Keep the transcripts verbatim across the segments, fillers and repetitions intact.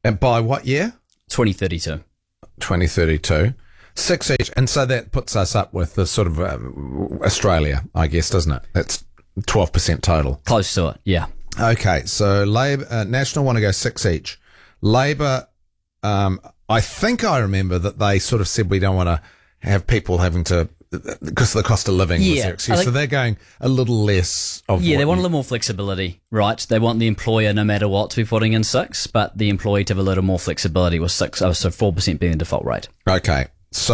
And by what year? twenty thirty-two. twenty thirty-two. Six each. And so that puts us up with the sort of uh, Australia, I guess, doesn't it? That's twelve percent total. Close to it, yeah. Okay, so Labor, uh, National want to go six each. Labor, um, I think I remember that they sort of said we don't want to have people having to, because of the cost of living Yeah, was their excuse. I think- So they're going a little less of Yeah, what they want you- a little more flexibility, right? They want the employer, no matter what, to be putting in six, but the employee to have a little more flexibility with six, oh, so four percent being the default rate. Okay,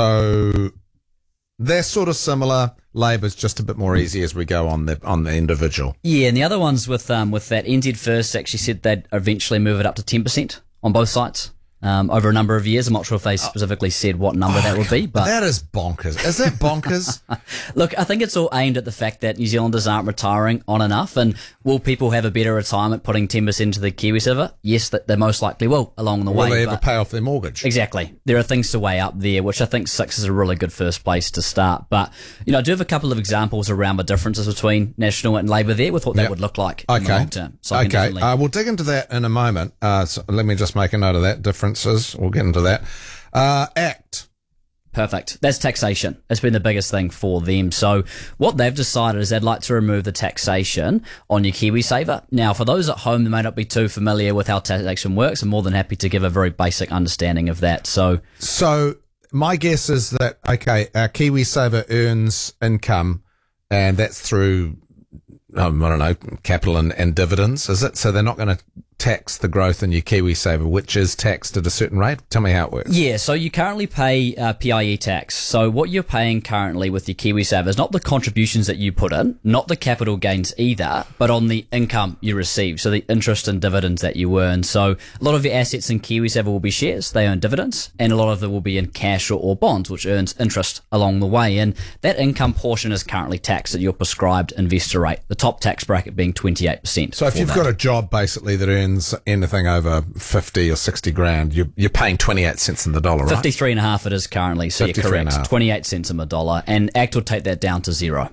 so they're sort of similar. Labor's just a bit more easy as we go on the on the individual. Yeah, and the other ones with um with that, N Z First actually said they'd eventually move it up to ten percent on both sites um, over a number of years. I'm not sure if they specifically said what number that would be, but That is bonkers. Is that bonkers? look, I think it's all aimed at the fact that New Zealanders aren't retiring on enough, and will people have a better retirement putting ten percent into the KiwiSaver? Yes, that they most likely will along the Will way. they ever but- pay off their mortgage? Exactly. There are things to weigh up there, which I think six is a really good first place to start. But, you know, I do have a couple of examples around the differences between National and Labor there with what Yep. that would look like in the Okay. long term. So I can Okay. definitely- Uh, we'll dig into that in a moment. Uh, so let me just make a note of that. Differences. We'll get into that. Uh, ACT. Perfect. That's taxation. That's been the biggest thing for them. So what they've decided is they'd like to remove the taxation on your KiwiSaver. Now, for those at home that may not be too familiar with how taxation works, I'm more than happy to give a very basic understanding of that. So So my guess is that, okay, our KiwiSaver earns income and that's through, um, I don't know, capital and, and dividends, is it? So they're not going to tax the growth in your KiwiSaver, which is taxed at a certain rate? Tell me how it works. yeah, so you currently pay uh, P I E tax. So what you're paying currently with your KiwiSaver is not the contributions that you put in, not the capital gains either, but on the income you receive. So the interest and dividends that you earn. So a lot of your assets in KiwiSaver will be shares, they earn dividends, and a lot of them will be in cash or, or bonds, which earns interest along the way. And that income portion is currently taxed at your prescribed investor rate, the top tax bracket being twenty-eight percent. So if you've got a job basically that earns anything over fifty or sixty grand, you're, you're paying twenty-eight cents in the dollar, right? fifty-three and a half it is currently, so you're fifty-three and a correct. half. twenty-eight cents on the dollar, and ACT will take that down to zero.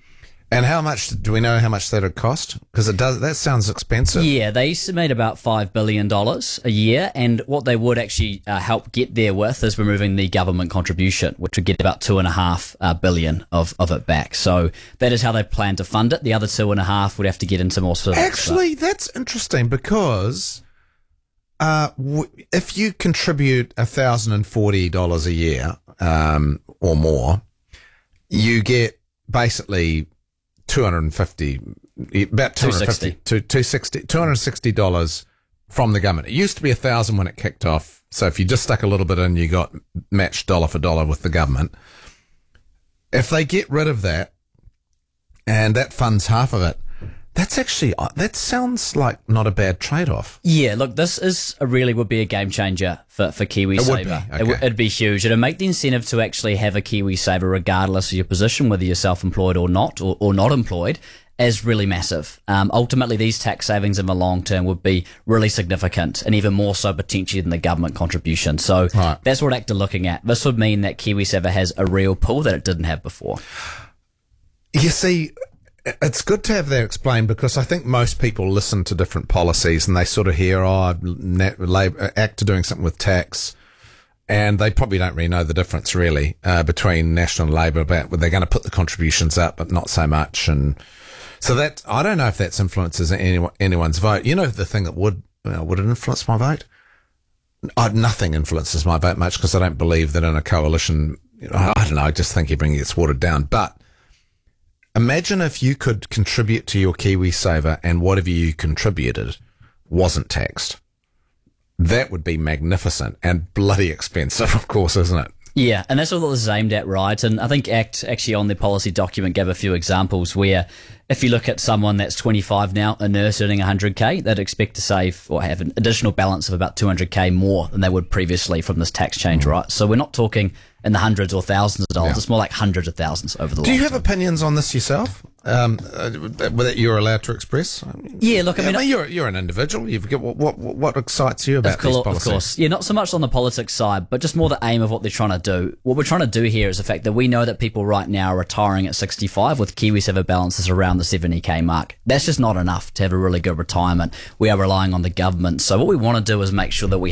And how much, do we know how much that would cost? Because it does, that sounds expensive. Yeah, they estimate about five billion dollars a year, and what they would actually uh, help get there with is removing the government contribution, which would get about two and a half uh, billion of, of it back. So that is how they plan to fund it. The other two and a half would have to get into more specifics. Actually, that's interesting because uh, w- if you contribute one thousand forty dollars a year um, or more, you get basically two hundred fifty, about two hundred fifty, to two hundred sixty, two hundred sixty dollars from the government. It used to be a thousand when it kicked off. So if you just stuck a little bit in, you got matched dollar for dollar with the government. If they get rid of that and that funds half of it, that's actually, that sounds like not a bad trade-off. Yeah, look, this is a really would be a game changer for, for KiwiSaver. It would be, It okay. would, it'd be huge. It'd make the incentive to actually have a KiwiSaver regardless of your position, whether you're self-employed or not, or, or not employed, as really massive. Um, ultimately, these tax savings in the long term would be really significant, and even more so potentially than the government contribution. So Right. that's what ACT are looking at. This would mean that KiwiSaver has a real pool that it didn't have before. You see, it's good to have that explained because I think most people listen to different policies and they sort of hear, oh, Nat- Labor, ACT are doing something with tax, and they probably don't really know the difference really uh, between National and Labor about where they're going to put the contributions up, but not so much. And so that, I don't know if that's influences anyone, anyone's vote. You know, the thing that would, uh, would it influence my vote? Uh, nothing influences my vote much because I don't believe that in a coalition, you know, I don't know, I just think everything gets watered down. But imagine if you could contribute to your KiwiSaver and whatever you contributed wasn't taxed. That would be magnificent and bloody expensive, of course, isn't it? Yeah, and that's what this is aimed at, right? And I think ACT actually on their policy document gave a few examples where if you look at someone that's twenty-five now, a nurse earning one hundred K, they'd expect to save or have an additional balance of about two hundred K more than they would previously from this tax change, right? So we're not talking in the hundreds or thousands of dollars. Yeah. It's more like hundreds of thousands over the long Do you have term. opinions on this yourself? Um, uh, that you're allowed to express? Yeah, look, I I mean, mean, you're you're an individual. You've got what what what excites you about Of course, these of policies? course. Yeah, not so much on the politics side, but just more the aim of what they're trying to do. What we're trying to do here is the fact that we know that people right now are retiring at sixty-five with KiwiSaver balances around the seventy K mark. That's just not enough to have a really good retirement. We are relying on the government. So what we want to do is make sure that we